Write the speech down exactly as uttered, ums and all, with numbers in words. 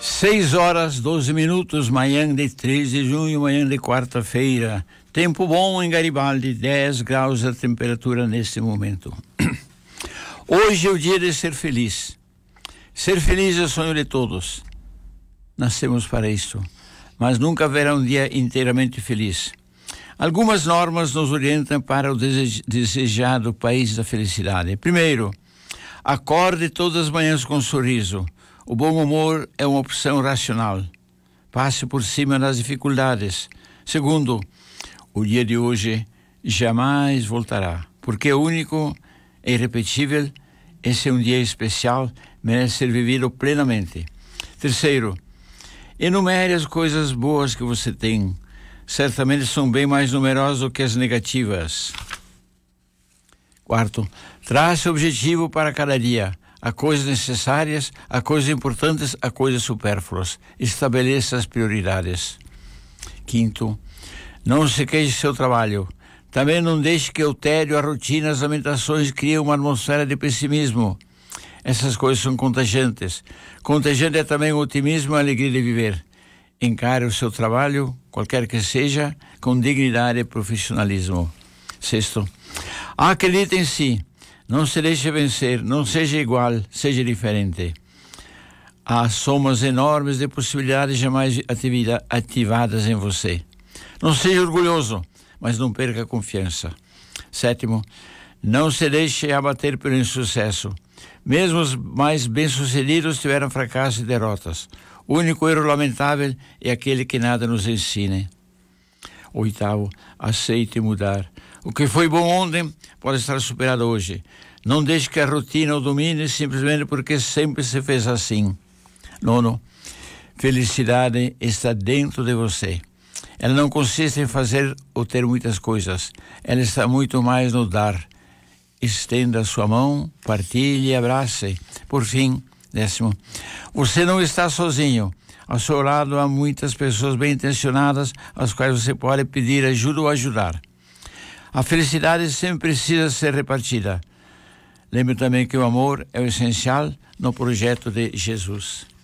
Seis horas, doze minutos, manhã de três de junho, manhã de quarta-feira. Tempo bom em Garibaldi, dez graus a temperatura neste momento. Hoje é o dia de ser feliz. Ser feliz é o sonho de todos. Nascemos para isso, mas nunca haverá um dia inteiramente feliz. Algumas normas nos orientam para o desejado país da felicidade. Primeiro, acorde todas as manhãs com um sorriso. O bom humor é uma opção racional. Passe por cima das dificuldades. Segundo, o dia de hoje jamais voltará, porque é único, é irrepetível. Esse é um dia especial, merece ser vivido plenamente. Terceiro, enumere as coisas boas que você tem. Certamente são bem mais numerosas do que as negativas. Quarto, trace objetivo para cada dia. Há coisas necessárias, há coisas importantes, há coisas supérfluas. Estabeleça as prioridades. Quinto, não se queixe do seu trabalho. Também não deixe que o tédio, a rotina, as lamentações criem uma atmosfera de pessimismo. Essas coisas são contagiantes. Contagiante é também o otimismo e a alegria de viver. Encare o seu trabalho, qualquer que seja, com dignidade e profissionalismo. Sexto, acredite em si. Não se deixe vencer, não seja igual, seja diferente. Há somas enormes de possibilidades jamais ativadas em você. Não seja orgulhoso, mas não perca a confiança. Sétimo, não se deixe abater pelo insucesso. Mesmo os mais bem-sucedidos tiveram fracassos e derrotas. O único erro lamentável é aquele que nada nos ensine. Oitavo, aceite mudar. O que foi bom ontem pode estar superado hoje. Não deixe que a rotina o domine simplesmente porque sempre se fez assim. Nono, felicidade está dentro de você. Ela não consiste em fazer ou ter muitas coisas. Ela está muito mais no dar. Estenda a sua mão, partilhe e abrace. Por fim, décimo, você não está sozinho. Ao seu lado há muitas pessoas bem intencionadas às quais você pode pedir ajuda ou ajudar. A felicidade sempre precisa ser repartida. Lembre também que o amor é o essencial no projeto de Jesus.